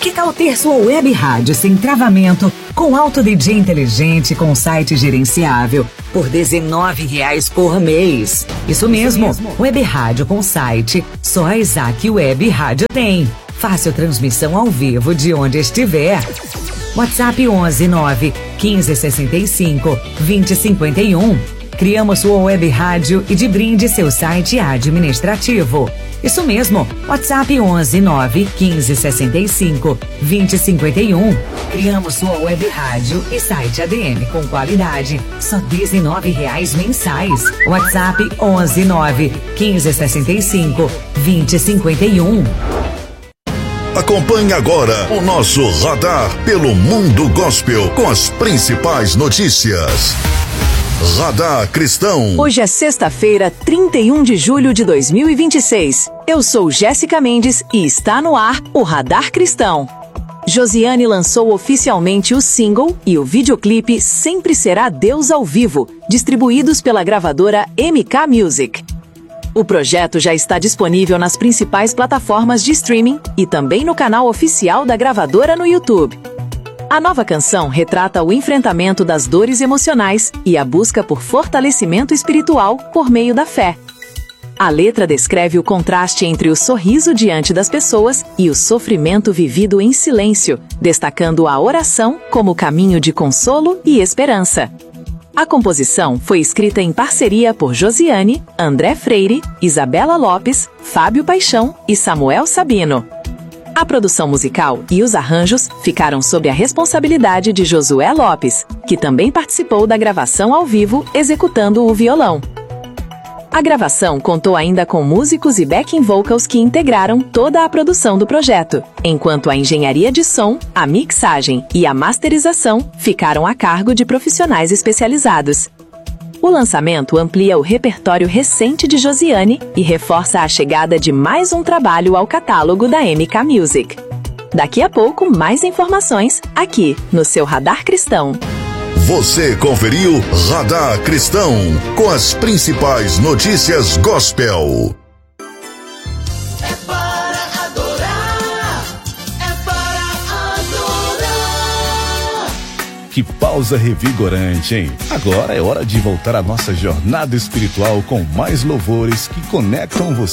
Que tal ter sua web rádio sem travamento, com Auto DJ inteligente, com site gerenciável, por R$19 por mês? Isso mesmo, web rádio com site, só a Isaac Web Rádio tem. Fácil transmissão ao vivo de onde estiver. WhatsApp 11 9 15 65 20 51. Criamos sua web rádio e de brinde seu site administrativo. Isso mesmo, WhatsApp 11 9 15 65 20 51. Criamos sua web rádio e site ADM com qualidade, só R$19 mensais. WhatsApp 11 9 15 65 20 51. Acompanhe agora o nosso radar pelo mundo gospel com as principais notícias. Radar Cristão. Hoje é sexta-feira, 31 de julho de 2026. Eu sou Jéssica Mendes e está no ar o Radar Cristão. Josiane lançou oficialmente o single e o videoclipe Sempre Será Deus ao Vivo, distribuídos pela gravadora MK Music. O projeto já está disponível nas principais plataformas de streaming e também no canal oficial da gravadora no YouTube. A nova canção retrata o enfrentamento das dores emocionais e a busca por fortalecimento espiritual por meio da fé. A letra descreve o contraste entre o sorriso diante das pessoas e o sofrimento vivido em silêncio, destacando a oração como caminho de consolo e esperança. A composição foi escrita em parceria por Josiane, André Freire, Isabela Lopes, Fábio Paixão e Samuel Sabino. A produção musical e os arranjos ficaram sob a responsabilidade de Josué Lopes, que também participou da gravação ao vivo executando o violão. A gravação contou ainda com músicos e backing vocals que integraram toda a produção do projeto, enquanto a engenharia de som, a mixagem e a masterização ficaram a cargo de profissionais especializados. O lançamento amplia o repertório recente de Josiane e reforça a chegada de mais um trabalho ao catálogo da MK Music. Daqui a pouco, mais informações aqui no seu Radar Cristão. Você conferiu Radar Cristão com as principais notícias gospel. É para adorar, é para adorar. Que pausa revigorante, hein? Agora é hora de voltar à nossa jornada espiritual com mais louvores que conectam você